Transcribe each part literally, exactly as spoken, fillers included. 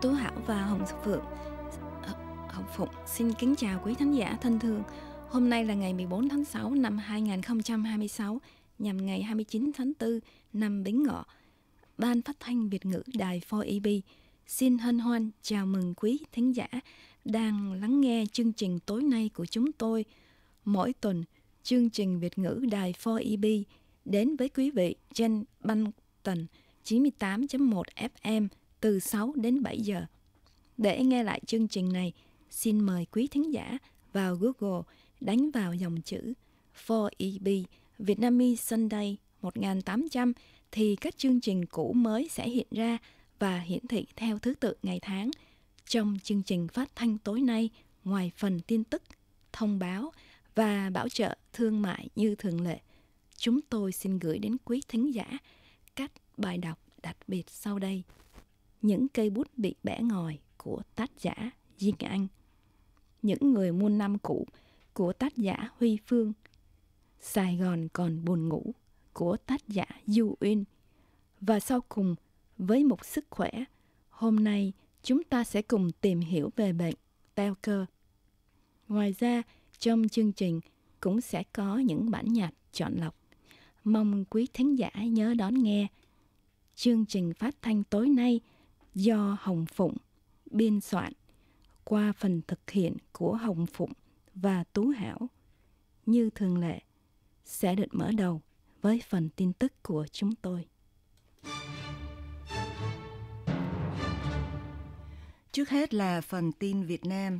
Tú Hảo và Hồng Phượng Hồng Phụng xin kính chào quý thính giả thân thương. Hôm nay là ngày mười bốn tháng sáu năm hai nghìn không trăm hai mươi sáu, nhằm ngày hai mươi chín tháng tư năm Bính Ngọ. Ban phát thanh Việt ngữ đài bốn E B xin hân hoan chào mừng quý thính giả đang lắng nghe chương trình tối nay của chúng tôi. Mỗi tuần, chương trình Việt ngữ đài bốn E B đến với quý vị trên băng tần chín mươi tám chấm một F M từ sáu đến bảy giờ. Để nghe lại chương trình này, xin mời quý thính giả vào Google đánh vào dòng chữ bốn E B Vietnamese Sunday một nghìn tám trăm thì các chương trình cũ mới sẽ hiện ra và hiển thị theo thứ tự ngày tháng. Trong chương trình phát thanh tối nay, ngoài phần tin tức, thông báo và bảo trợ thương mại như thường lệ, chúng tôi xin gửi đến quý thính giả các bài đọc đặc biệt sau đây. Những cây bút bị bẻ ngòi của tác giả Diên Anh. Những người muôn năm cũ của tác giả Huy Phương. Sài Gòn còn buồn ngủ của tác giả Du Uyên. Và sau cùng, với một sức khỏe, hôm nay chúng ta sẽ cùng tìm hiểu về bệnh teo cơ. Ngoài ra, trong chương trình cũng sẽ có những bản nhạc chọn lọc. Mong quý thính giả nhớ đón nghe. Chương trình phát thanh tối nay do Hồng Phụng biên soạn qua phần thực hiện của Hồng Phụng và Tú Hảo. Như thường lệ, sẽ được mở đầu với phần tin tức của chúng tôi. Trước hết là phần tin Việt Nam.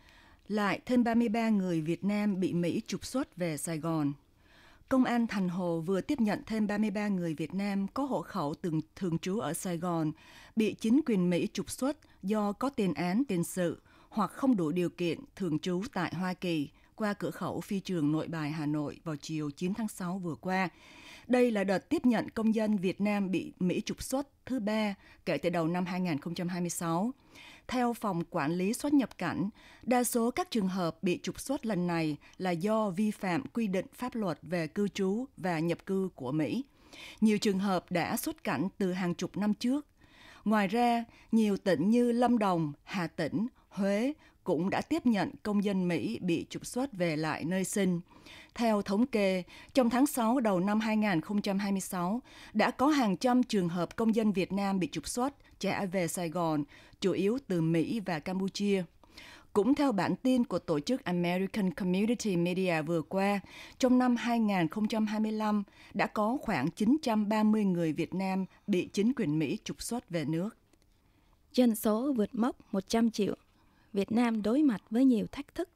Lại thêm ba mươi ba người Việt Nam bị Mỹ trục xuất về Sài Gòn. Công an Thành Hồ vừa tiếp nhận thêm ba mươi ba người Việt Nam có hộ khẩu từng thường trú ở Sài Gòn bị chính quyền Mỹ trục xuất do có tiền án tiền sự hoặc không đủ điều kiện thường trú tại Hoa Kỳ qua cửa khẩu phi trường Nội Bài, Hà Nội vào chiều chín tháng sáu vừa qua. Đây là đợt tiếp nhận công dân Việt Nam bị Mỹ trục xuất thứ ba kể từ đầu năm hai nghìn không trăm hai mươi sáu. Theo Phòng Quản lý xuất nhập cảnh, đa số các trường hợp bị trục xuất lần này là do vi phạm quy định pháp luật về cư trú và nhập cư của Mỹ. Nhiều trường hợp đã xuất cảnh từ hàng chục năm trước. Ngoài ra, nhiều tỉnh như Lâm Đồng, Hà Tĩnh, Huế cũng đã tiếp nhận công dân Mỹ bị trục xuất về lại nơi sinh. Theo thống kê, trong tháng sáu đầu năm hai nghìn không trăm hai mươi sáu, đã có hàng trăm trường hợp công dân Việt Nam bị trục xuất trả về Sài Gòn, chủ yếu từ Mỹ và Campuchia. Cũng theo bản tin của tổ chức American Community Media vừa qua, trong năm hai nghìn không trăm hai mươi lăm đã có khoảng chín trăm ba mươi người Việt Nam bị chính quyền Mỹ trục xuất về nước. Dân số vượt mốc một trăm triệu, Việt Nam đối mặt với nhiều thách thức.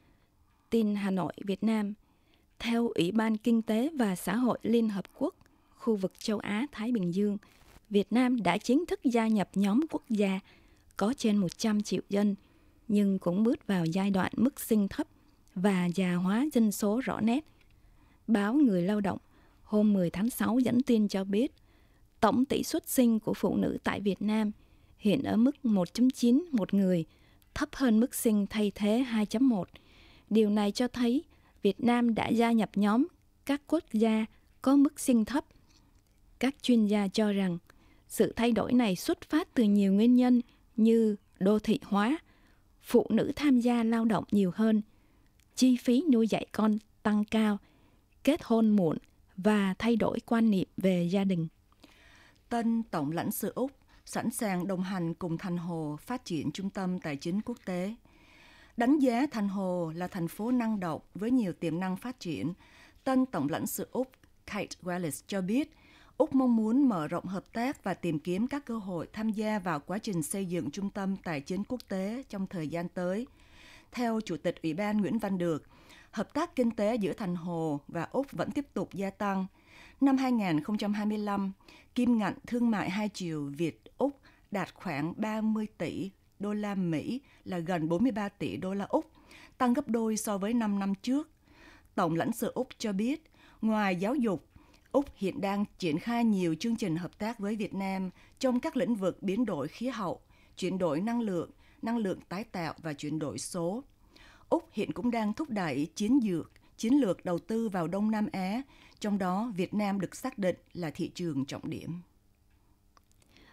Tin Hà Nội, Việt Nam. Theo Ủy ban Kinh tế và Xã hội Liên Hợp Quốc, khu vực châu Á-Thái Bình Dương, Việt Nam đã chính thức gia nhập nhóm quốc gia có trên một trăm triệu dân, nhưng cũng bước vào giai đoạn mức sinh thấp và già hóa dân số rõ nét. Báo Người Lao động hôm mười tháng sáu dẫn tin cho biết, tổng tỷ suất sinh của phụ nữ tại Việt Nam hiện ở mức một chấm chín một người, thấp hơn mức sinh thay thế hai chấm một. Điều này cho thấy Việt Nam đã gia nhập nhóm các quốc gia có mức sinh thấp. Các chuyên gia cho rằng sự thay đổi này xuất phát từ nhiều nguyên nhân như đô thị hóa, phụ nữ tham gia lao động nhiều hơn, chi phí nuôi dạy con tăng cao, kết hôn muộn và thay đổi quan niệm về gia đình. Tân Tổng lãnh sự Úc sẵn sàng đồng hành cùng Thành Hồ phát triển trung tâm tài chính quốc tế. Đánh giá Thành Hồ là thành phố năng động với nhiều tiềm năng phát triển, Tân Tổng lãnh sự Úc Kate Wallace cho biết, Úc mong muốn mở rộng hợp tác và tìm kiếm các cơ hội tham gia vào quá trình xây dựng trung tâm tài chính quốc tế trong thời gian tới. Theo Chủ tịch Ủy ban Nguyễn Văn Được, hợp tác kinh tế giữa Thành Hồ và Úc vẫn tiếp tục gia tăng. Năm hai nghìn không trăm hai mươi lăm, kim ngạch thương mại hai chiều Việt-Úc đạt khoảng ba mươi tỷ đô la Mỹ, là gần bốn mươi ba tỷ đô la Úc, tăng gấp đôi so với năm năm trước. Tổng lãnh sự Úc cho biết, ngoài giáo dục, Úc hiện đang triển khai nhiều chương trình hợp tác với Việt Nam trong các lĩnh vực biến đổi khí hậu, chuyển đổi năng lượng, năng lượng tái tạo và chuyển đổi số. Úc hiện cũng đang thúc đẩy chiến lược, chiến lược đầu tư vào Đông Nam Á, trong đó Việt Nam được xác định là thị trường trọng điểm.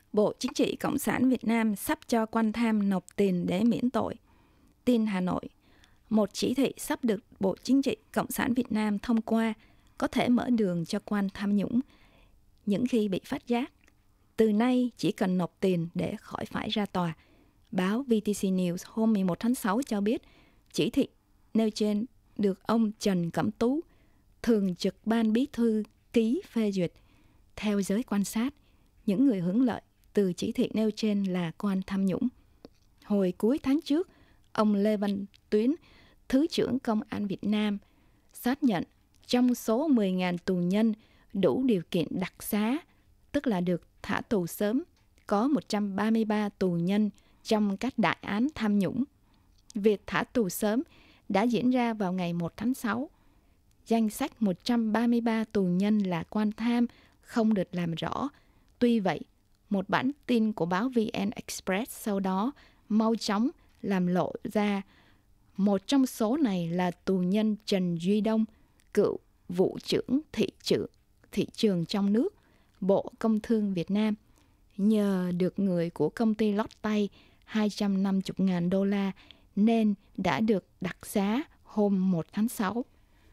Bộ Chính trị Cộng sản Việt Nam sắp cho quan tham nộp tiền để miễn tội. Tin Hà Nội, một chỉ thị sắp được Bộ Chính trị Cộng sản Việt Nam thông qua có thể mở đường cho quan tham nhũng những khi bị phát giác. Từ nay chỉ cần nộp tiền để khỏi phải ra tòa. Báo vê tê xê News hôm mười một tháng sáu cho biết chỉ thị nêu trên được ông Trần Cẩm Tú, thường trực ban bí thư ký phê duyệt. Theo giới quan sát, những người hưởng lợi từ chỉ thị nêu trên là quan tham nhũng. Hồi cuối tháng trước, ông Lê Văn Tuyến, Thứ trưởng Công an Việt Nam, xác nhận trong số mười nghìn tù nhân đủ điều kiện đặc xá, tức là được thả tù sớm, có một trăm ba mươi ba tù nhân trong các đại án tham nhũng. Việc thả tù sớm đã diễn ra vào ngày một tháng sáu. Danh sách một trăm ba mươi ba tù nhân là quan tham không được làm rõ. Tuy vậy, một bản tin của báo vê en Express sau đó mau chóng làm lộ ra một trong số này là tù nhân Trần Duy Đông, cựu vụ trưởng thị trường, thị trường trong nước, Bộ Công Thương Việt Nam, nhờ được người của công ty lót tay hai trăm năm mươi nghìn đô la nên đã được đặc xá hôm một tháng sáu.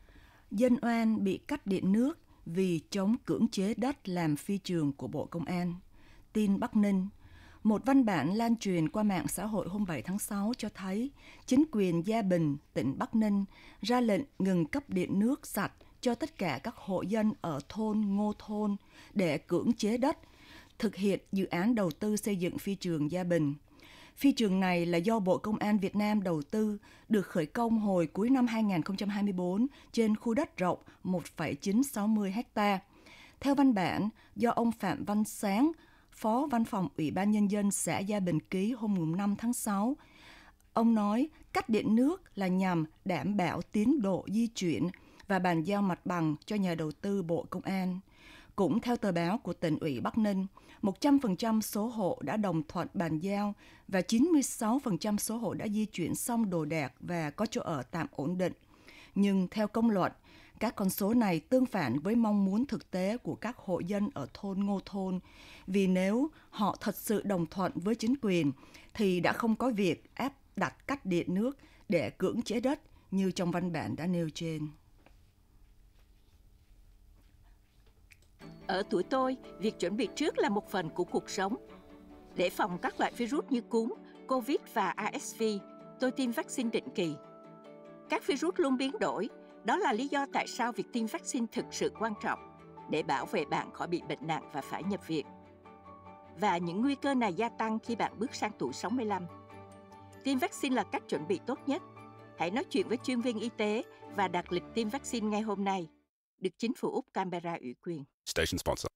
Dân oan bị cắt điện nước vì chống cưỡng chế đất làm phi trường của Bộ Công an. Tin Bắc Ninh, một văn bản lan truyền qua mạng xã hội hôm bảy tháng sáu cho thấy chính quyền Gia Bình, tỉnh Bắc Ninh ra lệnh ngừng cấp điện nước sạch cho tất cả các hộ dân ở thôn Ngô Thôn để cưỡng chế đất, thực hiện dự án đầu tư xây dựng phi trường Gia Bình. Phi trường này là do Bộ Công an Việt Nam đầu tư, được khởi công hồi cuối năm hai nghìn không trăm hai mươi tư trên khu đất rộng một phẩy chín sáu không ha. Theo văn bản do ông Phạm Văn Sáng, Phó Văn phòng Ủy ban Nhân dân xã Gia Bình ký hôm năm tháng sáu, ông nói cắt điện nước là nhằm đảm bảo tiến độ di chuyển và bàn giao mặt bằng cho nhà đầu tư Bộ Công an. Cũng theo tờ báo của tỉnh ủy Bắc Ninh, một trăm phần trăm số hộ đã đồng thuận bàn giao và chín mươi sáu phần trăm số hộ đã di chuyển xong đồ đạc và có chỗ ở tạm ổn định. Nhưng theo công luận, các con số này tương phản với mong muốn thực tế của các hộ dân ở thôn Ngô Thôn, vì nếu họ thật sự đồng thuận với chính quyền thì đã không có việc áp đặt cắt điện nước để cưỡng chế đất như trong văn bản đã nêu trên. Ở tuổi tôi, việc chuẩn bị trước là một phần của cuộc sống. Để phòng các loại virus như cúm, Covid và rờ ét vê, tôi tiêm vaccine định kỳ. Các virus luôn biến đổi, đó là lý do tại sao việc tiêm vaccine thực sự quan trọng để bảo vệ bạn khỏi bị bệnh nặng và phải nhập viện. Và những nguy cơ này gia tăng khi bạn bước sang tuổi sáu mươi lăm. Tiêm vaccine là cách chuẩn bị tốt nhất. Hãy nói chuyện với chuyên viên y tế và đặt lịch tiêm vaccine ngay hôm nay. Được chính phủ Úc Canberra ủy quyền. Station sponsor.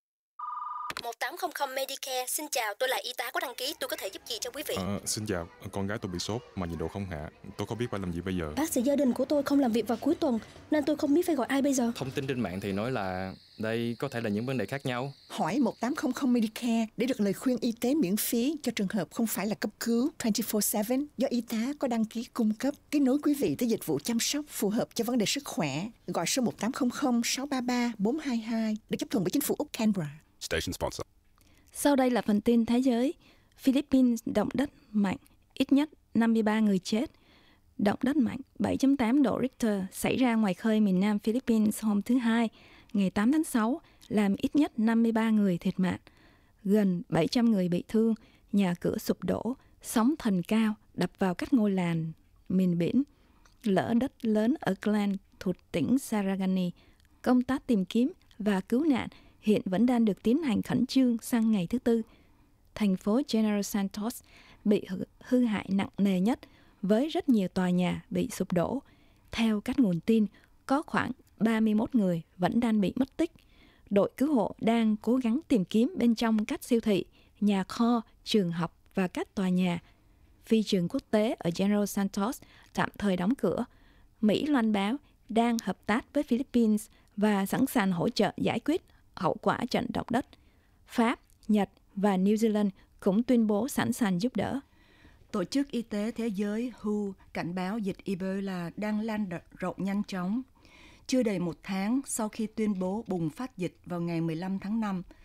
một tám không không Medicare, xin chào, tôi là y tá có đăng ký, tôi có thể giúp gì cho quý vị? À, xin chào, con gái tôi bị sốt mà nhiệt độ không hạ, tôi không biết phải làm gì bây giờ. Bác sĩ gia đình của tôi không làm việc vào cuối tuần nên tôi không biết phải gọi ai bây giờ. Thông tin trên mạng thì nói là đây có thể là những vấn đề khác nhau. Hỏi một tám không không Medicare để được lời khuyên y tế miễn phí cho trường hợp không phải là cấp cứu hai mươi bốn trên bảy do y tá có đăng ký cung cấp, kết nối quý vị tới dịch vụ chăm sóc phù hợp cho vấn đề sức khỏe. Gọi số một tám không không sáu ba ba bốn hai hai được chấp thuận bởi chính phủ Úc Canberra. Station sponsor. Sau đây là phần tin thế giới. Philippines động đất mạnh, ít nhất năm mươi ba người chết. Động đất mạnh bảy chấm tám độ Richter xảy ra ngoài khơi miền nam Philippines hôm thứ Hai, ngày tám tháng sáu, làm ít nhất năm mươi ba người thiệt mạng. Gần bảy trăm người bị thương, nhà cửa sụp đổ, sóng thần cao đập vào các ngôi làng miền biển. Lở đất lớn ở Klang thuộc tỉnh Sarangani. Công tác tìm kiếm và cứu nạn hiện vẫn đang được tiến hành khẩn trương sang ngày thứ Tư. Thành phố General Santos bị hư, hư hại nặng nề nhất với rất nhiều tòa nhà bị sụp đổ. Theo các nguồn tin, có khoảng ba mươi mốt người vẫn đang bị mất tích. Đội cứu hộ đang cố gắng tìm kiếm bên trong các siêu thị, nhà kho, trường học và các tòa nhà. Phi trường quốc tế ở General Santos tạm thời đóng cửa. Mỹ loan báo đang hợp tác với Philippines và sẵn sàng hỗ trợ giải quyết hậu quả trận động đất. Pháp, Nhật và New Zealand cũng tuyên bố sẵn sàng giúp đỡ. Tổ chức Y tế Thế giới W H O cảnh báo dịch Ebola đang lan rộng nhanh chóng. Chưa đầy một tháng sau khi tuyên bố bùng phát dịch vào ngày mười lăm tháng năm,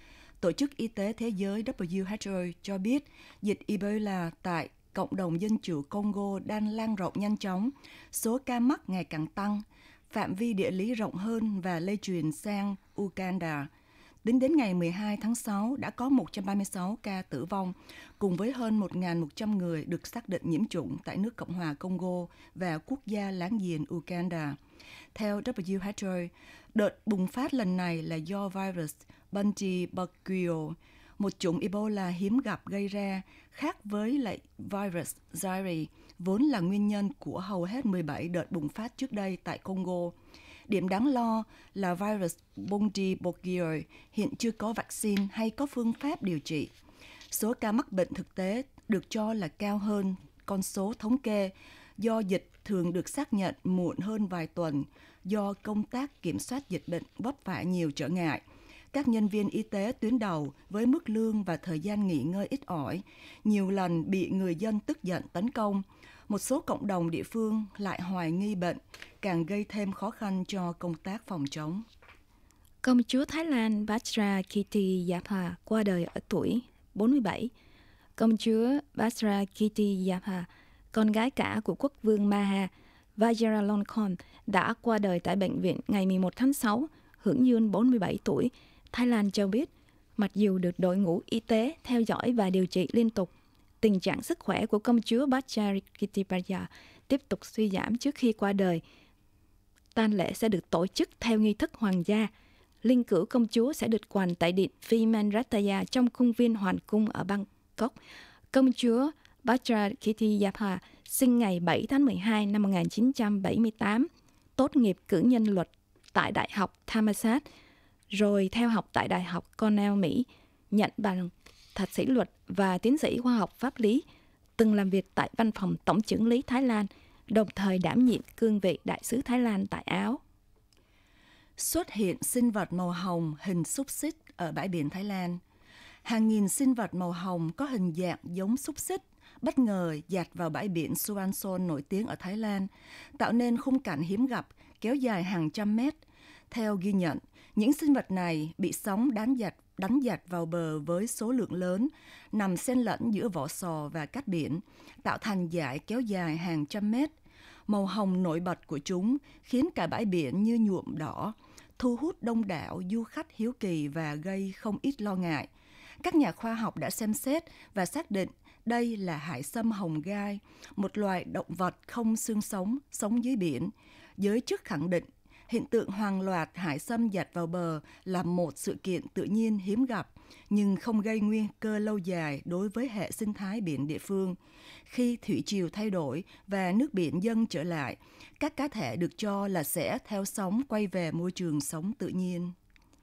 Tổ chức Y tế Thế giới W H O cho biết dịch Ebola tại cộng đồng dân chủ Congo đang lan rộng nhanh chóng, số ca mắc ngày càng tăng, phạm vi địa lý rộng hơn và lây truyền sang Uganda. Tính đến ngày mười hai tháng sáu, đã có một trăm ba mươi sáu ca tử vong, cùng với hơn một nghìn một trăm người được xác định nhiễm chủng tại nước Cộng hòa Congo và quốc gia láng giềng Uganda. Theo W H O, đợt bùng phát lần này là do virus Bundibugyo, một chủng Ebola hiếm gặp gây ra, khác với lại virus Zaire, vốn là nguyên nhân của hầu hết mười bảy đợt bùng phát trước đây tại Congo. Điểm đáng lo là virus Bundibugyo hiện chưa có vaccine hay có phương pháp điều trị. Số ca mắc bệnh thực tế được cho là cao hơn con số thống kê, do dịch thường được xác nhận muộn hơn vài tuần, do công tác kiểm soát dịch bệnh vấp phải nhiều trở ngại. Các nhân viên y tế tuyến đầu với mức lương và thời gian nghỉ ngơi ít ỏi, nhiều lần bị người dân tức giận tấn công. Một số cộng đồng địa phương lại hoài nghi bệnh, càng gây thêm khó khăn cho công tác phòng chống. Công chúa Thái Lan Batra Kitty Yapa qua đời ở tuổi bốn mươi bảy. Công chúa Batra Kitty Yapa, con gái cả của quốc vương Maha Vajiralongkorn, đã qua đời tại bệnh viện ngày mười một tháng sáu, hưởng dương bốn mươi bảy tuổi. Thái Lan cho biết, mặc dù được đội ngũ y tế theo dõi và điều trị liên tục, tình trạng sức khỏe của công chúa Batra Kitty Yapa tiếp tục suy giảm trước khi qua đời. Tang lễ sẽ được tổ chức theo nghi thức hoàng gia. Linh cữu công chúa sẽ được quàn tại điện Vimanrataya trong khuôn viên hoàng cung ở Bangkok. Công chúa Batra Kitty Yapa sinh ngày bảy tháng mười hai năm một nghìn chín trăm bảy mươi tám, tốt nghiệp cử nhân luật tại Đại học Thammasat, rồi theo học tại Đại học Cornell, Mỹ, nhận bằng thạc sĩ luật và tiến sĩ khoa học pháp lý, từng làm việc tại văn phòng Tổng chưởng lý Thái Lan, đồng thời đảm nhiệm cương vị đại sứ Thái Lan tại Áo. Xuất hiện sinh vật màu hồng hình xúc xích ở bãi biển Thái Lan. Hàng nghìn sinh vật màu hồng có hình dạng giống xúc xích bất ngờ dạt vào bãi biển Suansol nổi tiếng ở Thái Lan, tạo nên khung cảnh hiếm gặp kéo dài hàng trăm mét. Theo ghi nhận, những sinh vật này bị sóng đánh dạt, đánh dạt vào bờ với số lượng lớn, nằm xen lẫn giữa vỏ sò và cát biển, tạo thành dải kéo dài hàng trăm mét. Màu hồng nổi bật của chúng khiến cả bãi biển như nhuộm đỏ, thu hút đông đảo du khách hiếu kỳ và gây không ít lo ngại. Các nhà khoa học đã xem xét và xác định đây là hải sâm hồng gai, một loài động vật không xương sống, sống dưới biển. Giới chức khẳng định, hiện tượng hàng loạt hải sâm dạt vào bờ là một sự kiện tự nhiên hiếm gặp, nhưng không gây nguy cơ lâu dài đối với hệ sinh thái biển địa phương. Khi thủy triều thay đổi và nước biển dâng trở lại, các cá thể được cho là sẽ theo sóng quay về môi trường sống tự nhiên.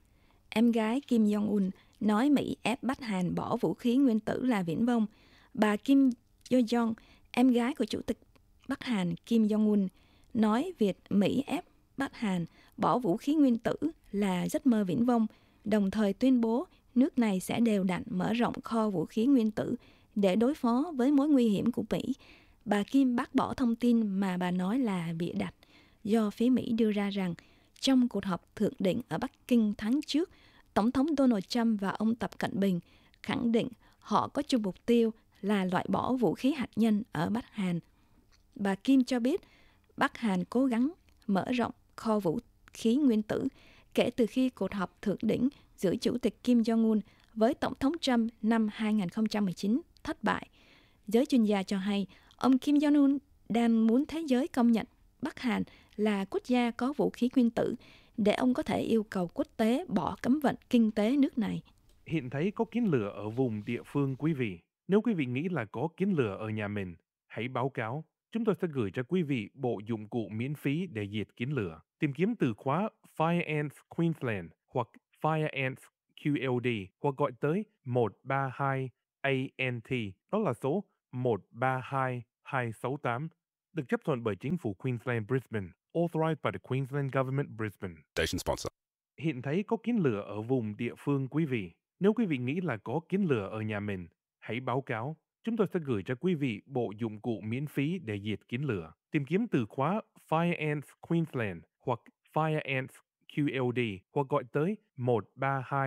Em gái Kim Jong-un nói Mỹ ép Bắc Hàn bỏ vũ khí nguyên tử là viển vông. Bà Kim Yo-jong, em gái của Chủ tịch Bắc Hàn Kim Jong-un, nói việc Mỹ ép Bắc Hàn bỏ vũ khí nguyên tử là giấc mơ viển vông, đồng thời tuyên bố nước này sẽ đều đặn mở rộng kho vũ khí nguyên tử để đối phó với mối nguy hiểm của Mỹ. Bà Kim bác bỏ thông tin mà bà nói là bịa đặt, do phía Mỹ đưa ra rằng trong cuộc họp thượng đỉnh ở Bắc Kinh tháng trước, Tổng thống Donald Trump và ông Tập Cận Bình khẳng định họ có chung mục tiêu là loại bỏ vũ khí hạt nhân ở Bắc Hàn. Bà Kim cho biết Bắc Hàn cố gắng mở rộng kho vũ khí nguyên tử kể từ khi cuộc họp thượng đỉnh giữa Chủ tịch Kim Jong-un với Tổng thống Trump năm hai không một chín thất bại. Giới chuyên gia cho hay ông Kim Jong-un đang muốn thế giới công nhận Bắc Hàn là quốc gia có vũ khí nguyên tử để ông có thể yêu cầu quốc tế bỏ cấm vận kinh tế nước này. Hiện thấy có kiến lửa ở vùng địa phương quý vị. Nếu quý vị nghĩ là có kiến lửa ở nhà mình, hãy báo cáo. Chúng tôi sẽ gửi cho quý vị bộ dụng cụ miễn phí để diệt kiến lửa. Tìm kiếm từ khóa Fire Ants Queensland hoặc Fire Ants Q L D hoặc gọi tới một ba hai A N T. Đó là số một ba hai hai sáu tám. Được chấp thuận bởi chính phủ Queensland Brisbane. Authorized by the Queensland Government Brisbane. Station sponsor. Hiện thấy có kiến lửa ở vùng địa phương quý vị. Nếu quý vị nghĩ là có kiến lửa ở nhà mình, hãy báo cáo. Chúng tôi sẽ gửi cho quý vị bộ dụng cụ miễn phí để diệt kiến lửa. Tìm kiếm từ khóa Fire Ants Queensland hoặc Fire Ants Q L D hoặc gọi tới một ba hai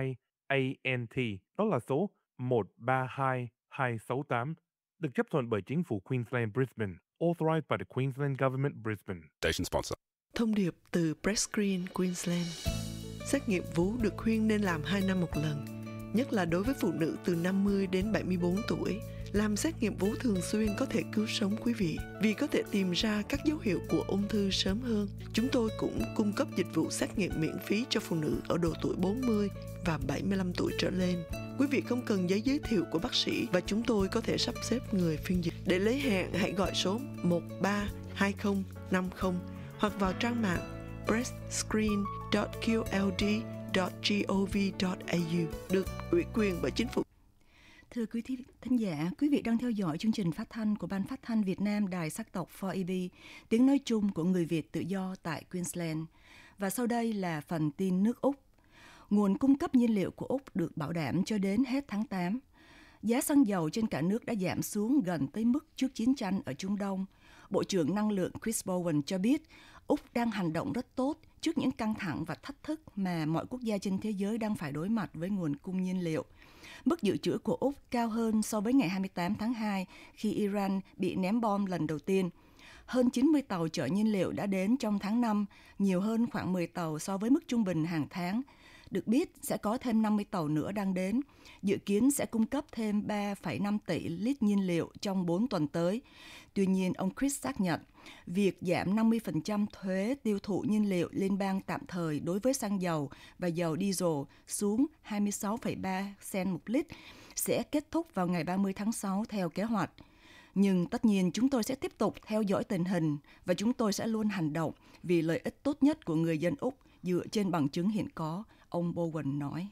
A N T, đó là số một ba hai hai sáu tám, được chấp thuận bởi chính phủ Queensland Brisbane, authorized by the Queensland Government Brisbane. Station sponsor. Thông điệp từ Breast Screen Queensland. Xét nghiệm vú được khuyên nên làm hai năm một lần, nhất là đối với phụ nữ từ năm mươi đến bảy mươi bốn tuổi. Làm xét nghiệm vú thường xuyên có thể cứu sống quý vị vì có thể tìm ra các dấu hiệu của ung thư sớm hơn. Chúng tôi cũng cung cấp dịch vụ xét nghiệm miễn phí cho phụ nữ ở độ tuổi bốn mươi và bảy mươi lăm tuổi trở lên. Quý vị không cần giấy giới thiệu của bác sĩ và chúng tôi có thể sắp xếp người phiên dịch. Để lấy hẹn, hãy gọi số một ba hai không năm không hoặc vào trang mạng breast screen chấm q l d chấm gov chấm a u, được ủy quyền bởi chính phủ. Thưa quý thính giả, quý vị đang theo dõi chương trình phát thanh của Ban Phát thanh Việt Nam Đài Sắc tộc four E B, tiếng nói chung của người Việt tự do tại Queensland. Và sau đây là phần tin nước Úc. Nguồn cung cấp nhiên liệu của Úc được bảo đảm cho đến hết tháng tám. Giá xăng dầu trên cả nước đã giảm xuống gần tới mức trước chiến tranh ở Trung Đông. Bộ trưởng Năng lượng Chris Bowen cho biết Úc đang hành động rất tốt trước những căng thẳng và thách thức mà mọi quốc gia trên thế giới đang phải đối mặt với nguồn cung nhiên liệu. Mức dự trữ của Úc cao hơn so với ngày hai mươi tám tháng hai khi Iran bị ném bom lần đầu tiên. Hơn chín mươi tàu chở nhiên liệu đã đến trong tháng năm, nhiều hơn khoảng mười tàu so với mức trung bình hàng tháng. Được biết sẽ có thêm năm mươi tàu nữa đang đến, dự kiến sẽ cung cấp thêm ba phẩy năm tỷ lít nhiên liệu trong bốn tuần tới. Tuy nhiên, ông Chris xác nhận, việc giảm năm mươi phần trăm thuế tiêu thụ nhiên liệu liên bang tạm thời đối với xăng dầu và dầu diesel xuống hai mươi sáu phẩy ba cent một lít sẽ kết thúc vào ngày ba mươi tháng sáu theo kế hoạch. Nhưng tất nhiên chúng tôi sẽ tiếp tục theo dõi tình hình và chúng tôi sẽ luôn hành động vì lợi ích tốt nhất của người dân Úc dựa trên bằng chứng hiện có, ông Bowen nói.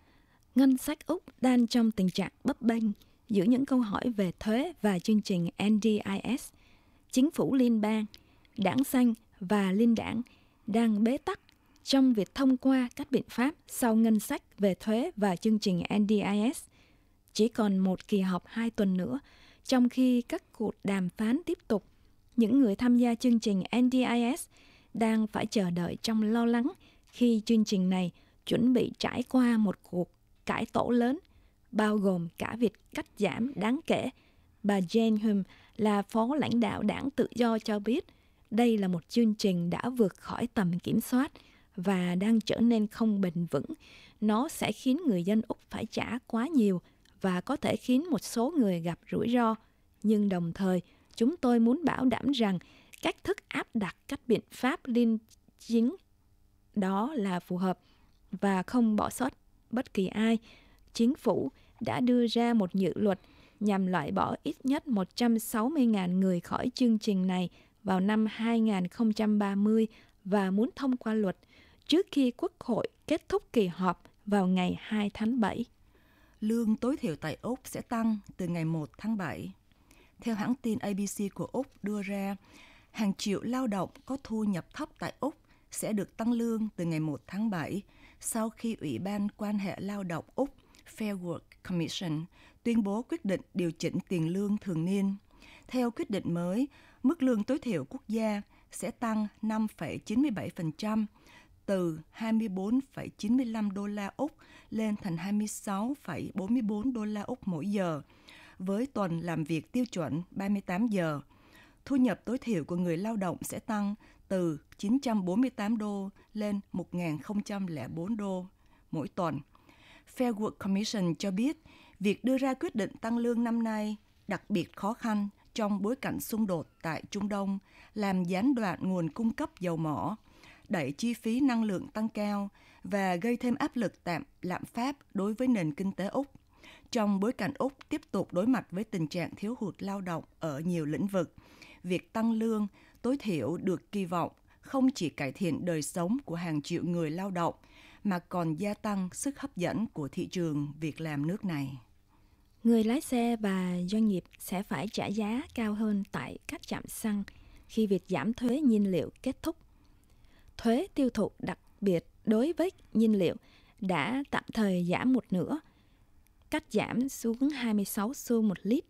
Ngân sách Úc đang trong tình trạng bấp bênh giữa những câu hỏi về thuế và chương trình N D I S. Chính phủ liên bang, đảng xanh và liên đảng đang bế tắc trong việc thông qua các biện pháp sau ngân sách về thuế và chương trình N D I S. Chỉ còn một kỳ họp hai tuần nữa, trong khi các cuộc đàm phán tiếp tục, những người tham gia chương trình N D I S đang phải chờ đợi trong lo lắng khi chương trình này chuẩn bị trải qua một cuộc cải tổ lớn, bao gồm cả việc cắt giảm đáng kể. Bà Jane Hume là phó lãnh đạo đảng tự do cho biết đây là một chương trình đã vượt khỏi tầm kiểm soát và đang trở nên không bền vững. Nó sẽ khiến người dân Úc phải trả quá nhiều và có thể khiến một số người gặp rủi ro. Nhưng đồng thời, chúng tôi muốn bảo đảm rằng cách thức áp đặt các biện pháp liên chính đó là phù hợp và không bỏ sót bất kỳ ai. Chính phủ đã đưa ra một dự luật nhằm loại bỏ ít nhất một trăm sáu mươi nghìn người khỏi chương trình này vào năm hai không ba mươi và muốn thông qua luật trước khi Quốc hội kết thúc kỳ họp vào ngày hai tháng bảy. Lương tối thiểu tại Úc sẽ tăng từ ngày một tháng bảy. Theo hãng tin A B C của Úc đưa ra, hàng triệu lao động có thu nhập thấp tại Úc sẽ được tăng lương từ ngày một tháng bảy sau khi Ủy ban quan hệ lao động Úc Fair Work Commission tuyên bố quyết định điều chỉnh tiền lương thường niên. Theo quyết định mới, mức lương tối thiểu quốc gia sẽ tăng năm phẩy chín mươi bảy phần trăm từ hai mươi bốn phẩy chín mươi lăm đô la Úc lên thành hai mươi sáu phẩy bốn mươi bốn đô la Úc mỗi giờ, với tuần làm việc tiêu chuẩn ba mươi tám giờ. Thu nhập tối thiểu của người lao động sẽ tăng từ chín trăm bốn mươi tám đô lên một nghìn không trăm lẻ bốn đô mỗi tuần. Fair Work Commission cho biết việc đưa ra quyết định tăng lương năm nay đặc biệt khó khăn trong bối cảnh xung đột tại Trung Đông, làm gián đoạn nguồn cung cấp dầu mỏ, đẩy chi phí năng lượng tăng cao và gây thêm áp lực tạm lạm phát đối với nền kinh tế Úc. Trong bối cảnh Úc tiếp tục đối mặt với tình trạng thiếu hụt lao động ở nhiều lĩnh vực, việc tăng lương tối thiểu được kỳ vọng không chỉ cải thiện đời sống của hàng triệu người lao động, mà còn gia tăng sức hấp dẫn của thị trường việc làm nước này. Người lái xe và doanh nghiệp sẽ phải trả giá cao hơn tại các trạm xăng khi việc giảm thuế nhiên liệu kết thúc. Thuế tiêu thụ đặc biệt đối với nhiên liệu đã tạm thời giảm một nửa, cắt giảm xuống hai mươi sáu xu một lít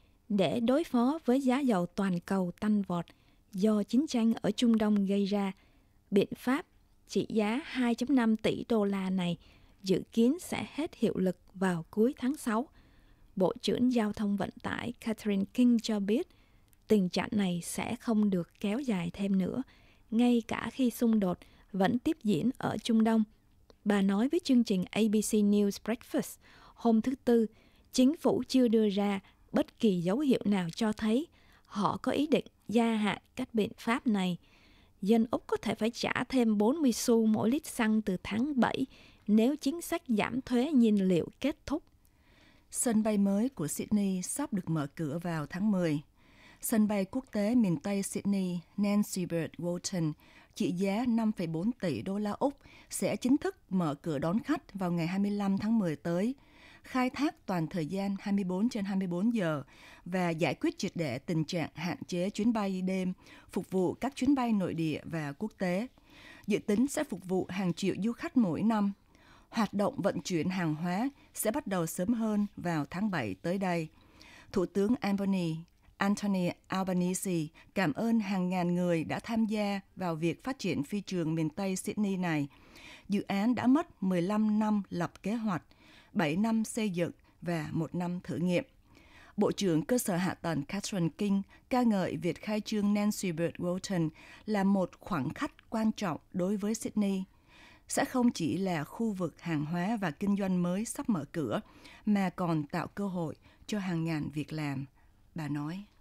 để đối phó với giá dầu toàn cầu tăng vọt do chiến tranh ở Trung Đông gây ra. Biện pháp trị giá hai phẩy năm tỷ đô la này dự kiến sẽ hết hiệu lực vào cuối tháng sáu. Bộ trưởng Giao thông Vận tải Catherine King cho biết tình trạng này sẽ không được kéo dài thêm nữa, ngay cả khi xung đột vẫn tiếp diễn ở Trung Đông. Bà nói với chương trình a bê xê News Breakfast hôm thứ Tư, chính phủ chưa đưa ra bất kỳ dấu hiệu nào cho thấy họ có ý định gia hạn các biện pháp này. Dân Úc có thể phải trả thêm bốn mươi xu mỗi lít xăng từ tháng bảy nếu chính sách giảm thuế nhiên liệu kết thúc. Sân bay mới của Sydney sắp được mở cửa vào tháng mười. Sân bay quốc tế miền Tây Sydney Nancy Bird Walton trị giá năm phẩy bốn tỷ đô la Úc sẽ chính thức mở cửa đón khách vào ngày hai mươi lăm tháng mười tới, khai thác toàn thời gian hai mươi bốn trên hai mươi bốn giờ và giải quyết triệt để tình trạng hạn chế chuyến bay đêm, phục vụ các chuyến bay nội địa và quốc tế. Dự tính sẽ phục vụ hàng triệu du khách mỗi năm. Hoạt động vận chuyển hàng hóa sẽ bắt đầu sớm hơn vào tháng bảy tới đây. Thủ tướng Anthony, Anthony Albanese cảm ơn hàng ngàn người đã tham gia vào việc phát triển phi trường miền Tây Sydney này. Dự án đã mất mười lăm năm lập kế hoạch, bảy năm xây dựng và một năm thử nghiệm. Bộ trưởng Cơ sở Hạ tầng Catherine King ca ngợi việc khai trương Nancy Bird Walton là một khoảnh khắc quan trọng đối với Sydney. Sẽ không chỉ là khu vực hàng hóa và kinh doanh mới sắp mở cửa, mà còn tạo cơ hội cho hàng ngàn việc làm, bà nói.